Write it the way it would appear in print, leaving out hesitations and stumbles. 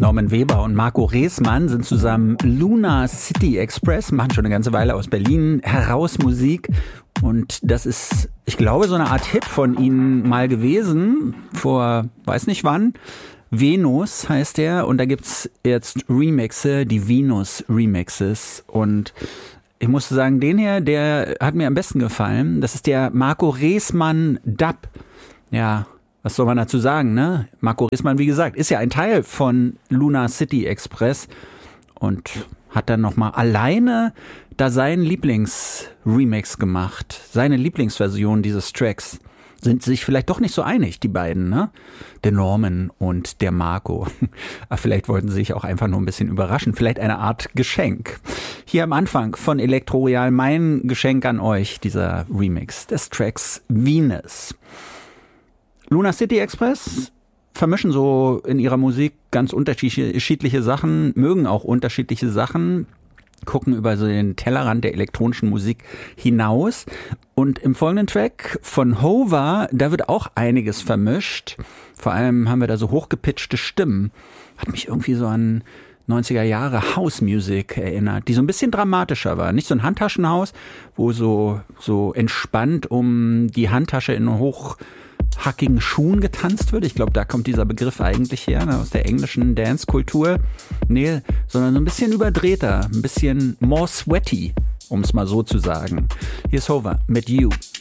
Norman Weber und Marco Reesmann sind zusammen Luna City Express, machen schon eine ganze Weile aus Berlin heraus Musik. Und das ist, ich glaube, so eine Art Hit von ihnen mal gewesen, vor weiß nicht wann. Venus heißt der und da gibt's jetzt Remixe, die Venus Remixes. Und ich musste sagen, den hier, der hat mir am besten gefallen. Das ist der Marco Reesmann Dub. Ja, was soll man dazu sagen, ne? Marco Reesmann, wie gesagt, ist ja ein Teil von Luna City Express und hat dann nochmal alleine da seinen Lieblingsremix gemacht. Seine Lieblingsversion dieses Tracks. Sind sich vielleicht doch nicht so einig, die beiden, ne? Der Norman und der Marco. Aber vielleicht wollten sie sich auch einfach nur ein bisschen überraschen. Vielleicht eine Art Geschenk. Hier am Anfang von Elektroreal mein Geschenk an euch, dieser Remix des Tracks Venus. Luna City Express vermischen so in ihrer Musik ganz unterschiedliche Sachen, mögen auch unterschiedliche Sachen, gucken über so den Tellerrand der elektronischen Musik hinaus. Und im folgenden Track von Hova, da wird auch einiges vermischt. Vor allem haben wir da so hochgepitchte Stimmen. Hat mich irgendwie so an 90er Jahre House Music erinnert, die so ein bisschen dramatischer war. Nicht so ein Handtaschenhaus, wo so entspannt um die Handtasche in hochhackigen Schuhen getanzt wird. Ich glaube, da kommt dieser Begriff eigentlich her, ne, aus der englischen Dance-Kultur. Nee, sondern so ein bisschen überdrehter, ein bisschen more sweaty, um es mal so zu sagen. Hier ist Hova mit You.